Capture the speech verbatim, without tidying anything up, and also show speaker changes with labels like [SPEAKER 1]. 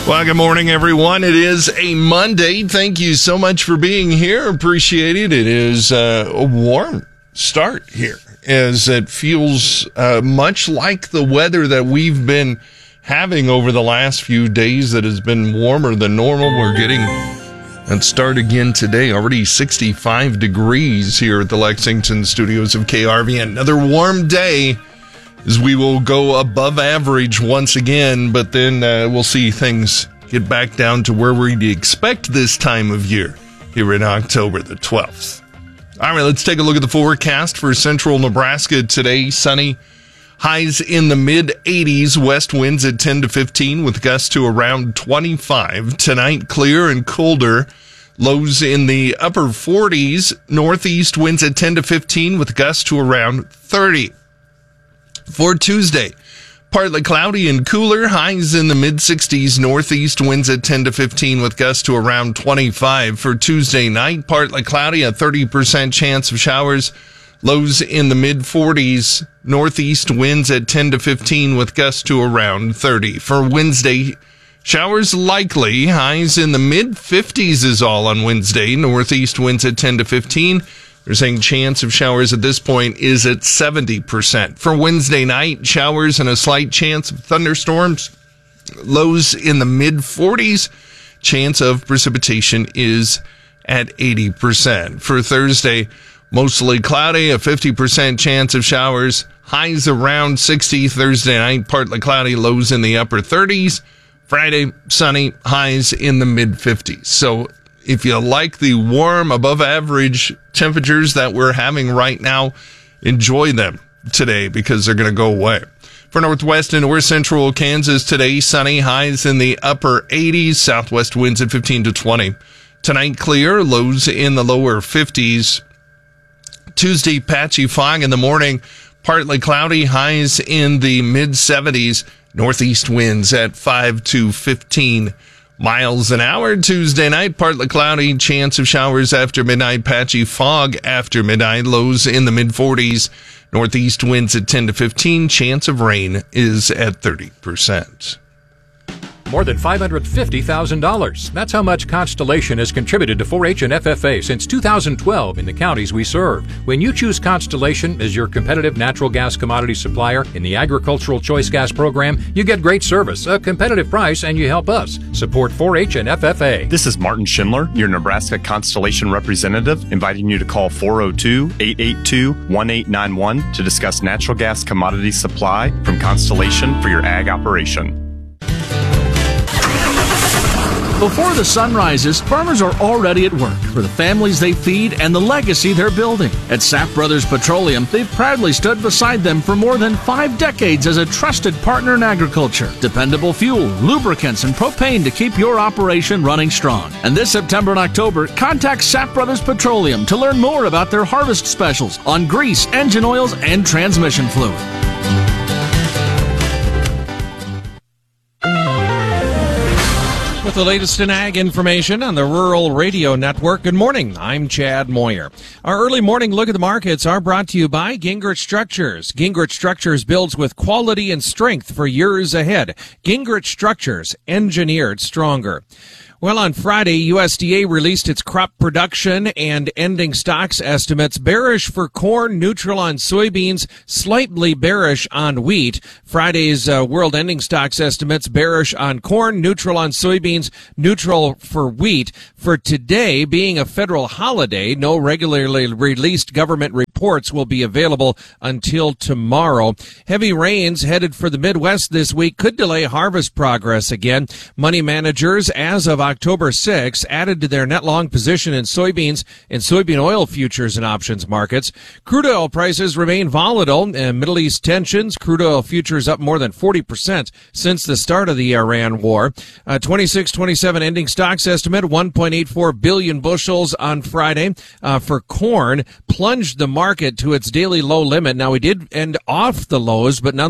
[SPEAKER 1] Well, good morning, everyone. It is a Monday. Thank you so much for being here. Appreciate it. It is uh, a warm start here, as it feels uh, much like the weather that we've been having over the last few days that has been warmer than normal. We're getting and start again today. Already sixty-five degrees here at the Lexington studios of K R V. Another warm day as we will go above average once again, but then uh, we'll see things get back down to where we'd expect this time of year here in October the twelfth. All right, let's take a look at the forecast for central Nebraska today. Sunny, highs in the mid eighties, west winds at ten to fifteen with gusts to around twenty-five. Tonight, clear and colder, lows in the upper forties, northeast winds at ten to fifteen with gusts to around thirty. For Tuesday, partly cloudy and cooler, highs in the mid-sixties, northeast winds at ten to fifteen with gusts to around twenty-five. For Tuesday night, partly cloudy, a thirty percent chance of showers, lows in the mid-forties, northeast winds at ten to fifteen with gusts to around thirty. For Wednesday, showers likely, highs in the mid-fifties is all on Wednesday, northeast winds at ten to fifteen. They're saying chance of showers at this point is at seventy percent. For Wednesday night, showers and a slight chance of thunderstorms. Lows in the mid-forties. Chance of precipitation is at eighty percent. For Thursday, mostly cloudy, a fifty percent chance of showers. Highs around sixty. Thursday night, partly cloudy, lows in the upper thirties. Friday, sunny, highs in the mid-fifties. So if you like the warm, above average temperatures that we're having right now, enjoy them today because they're going to go away. For northwest and north central Kansas today, sunny, highs in the upper eighties, southwest winds at fifteen to twenty. Tonight, clear, lows in the lower fifties. Tuesday, patchy fog in the morning, partly cloudy, highs in the mid seventies, northeast winds at five to fifteen miles an hour. Tuesday night, partly cloudy, chance of showers after midnight, patchy fog after midnight, lows in the mid-forties, northeast winds at ten to fifteen, chance of rain is at thirty percent.
[SPEAKER 2] More than five hundred fifty thousand dollars. That's how much Constellation has contributed to four H and F F A since two thousand twelve in the counties we serve. When you choose Constellation as your competitive natural gas commodity supplier in the Agricultural Choice Gas Program, you get great service, a competitive price, and you help us support four H and F F A.
[SPEAKER 3] This is Martin Schindler, your Nebraska Constellation representative, inviting you to call four oh two, eight eight two, one eight nine one to discuss natural gas commodity supply from Constellation for your ag operation.
[SPEAKER 4] Before the sun rises, farmers are already at work for the families they feed and the legacy they're building. At Sapp Brothers Petroleum, they've proudly stood beside them for more than five decades as a trusted partner in agriculture. Dependable fuel, lubricants, and propane to keep your operation running strong. And this September and October, contact Sapp Brothers Petroleum to learn more about their harvest specials on grease, engine oils, and transmission fluid.
[SPEAKER 5] With the latest in ag information on the Rural Radio Network. Good morning. I'm Chad Moyer. Our early morning look at the markets are brought to you by Gingrich Structures. Gingrich Structures builds with quality and strength for years ahead. Gingrich Structures, engineered stronger. Well, on Friday, U S D A released its crop production and ending stocks estimates. Bearish for corn, neutral on soybeans, slightly bearish on wheat. Friday's uh, world ending stocks estimates, bearish on corn, neutral on soybeans, neutral for wheat. For today, being a federal holiday, no regularly released government reports will be available until tomorrow. Heavy rains headed for the Midwest this week could delay harvest progress again. Money managers, as of October sixth, added to their net long position in soybeans and soybean oil futures and options markets. Crude oil prices remain volatile. And Middle East tensions, crude oil futures up more than forty percent since the start of the Iran war. Uh, twenty-six twenty-seven ending stocks estimate, one point eight four billion bushels on Friday. Uh, for corn, plunged the market to its daily low limit. Now, we did end off the lows, but none